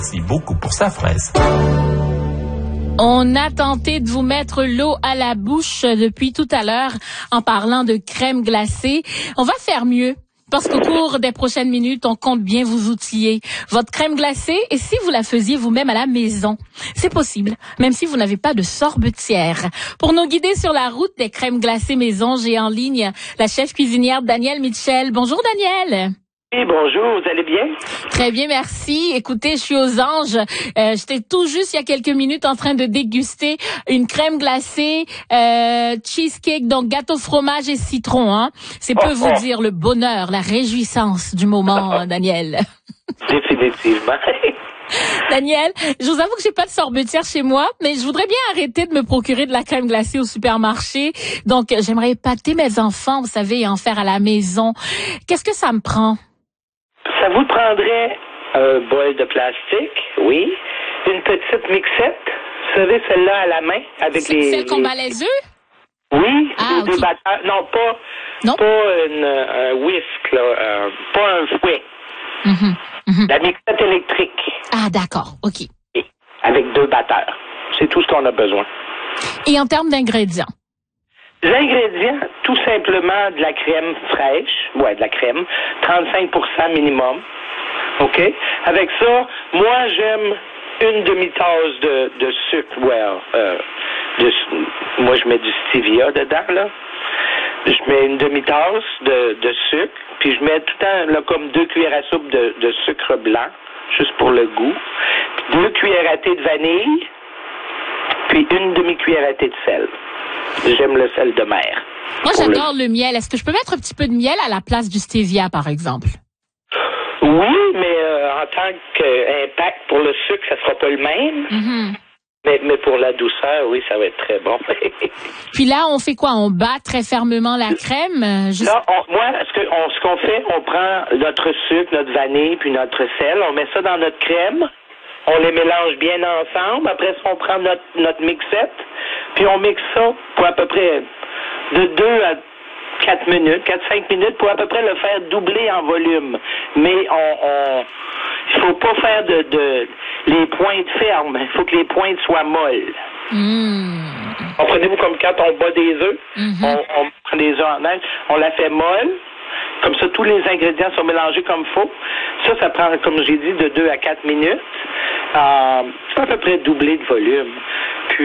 Merci beaucoup pour sa fraise. On a tenté de vous mettre l'eau à la bouche depuis tout à l'heure en parlant de crème glacée. On va faire mieux. Parce qu'au cours des prochaines minutes, on compte bien vous outiller. Votre crème glacée, et si vous la faisiez vous-même à la maison, c'est possible, même si vous n'avez pas de sorbetière. Pour nous guider sur la route des crèmes glacées maison, j'ai en ligne la chef cuisinière Danielle Mitchell. Bonjour Danielle. Oui, bonjour, vous allez bien? Très bien, merci. Écoutez, je suis aux anges. J'étais tout juste il y a quelques minutes en train de déguster une crème glacée, cheesecake, donc gâteau fromage et citron. Hein. C'est peu vous dire le bonheur, la réjouissance du moment, Danielle. Définitivement. Danielle, je vous avoue que j'ai pas de sorbetière chez moi, mais je voudrais bien arrêter de me procurer de la crème glacée au supermarché. Donc, j'aimerais épater mes enfants, vous savez, et en faire à la maison. Qu'est-ce que ça me prend? Ça vous prendrait un bol de plastique, oui, une petite mixette, vous savez, celle-là à la main, avec Celle qu'on bat les œufs? Oui, okay. Deux batteurs. Non, pas un whisk, là, pas un fouet. La mixette électrique. Ah, d'accord, OK. Oui, avec 2 batteurs. C'est tout ce qu'on a besoin. Et en termes d'ingrédients? L'ingrédient, tout simplement de la crème fraîche, de la crème, 35% minimum, OK? Avec ça, moi, j'aime une demi-tasse de sucre, moi, je mets du stevia dedans, là. Je mets une demi-tasse de sucre, puis je mets tout le temps, là, comme 2 cuillères à soupe de sucre blanc, juste pour le goût, puis 2 cuillères à thé de vanille, puis une demi-cuillère à thé de sel. J'aime le sel de mer. Moi, j'adore le miel. Est-ce que je peux mettre un petit peu de miel à la place du stevia, par exemple? Oui, mais en tant qu'impact pour le sucre, ça sera pas le même. Mais pour la douceur, oui, ça va être très bon. Puis là, on fait quoi? On bat très fermement la crème? Là, ce qu'on fait, on prend notre sucre, notre vanille, puis notre sel, on met ça dans notre crème, on les mélange bien ensemble. Après ça, on prend notre mixette, puis on mixe ça pour à peu près de 2 à 4 minutes, 4-5 minutes, pour à peu près le faire doubler en volume. Mais il faut pas faire les pointes fermes. Il faut que les pointes soient molles. Comprenez-vous, comme quand on bat des œufs, on prend des œufs en neige, on la fait molle. Comme ça, tous les ingrédients sont mélangés comme il faut. Ça prend, comme j'ai dit, de 2 à 4 minutes. C'est à peu près doublé de volume.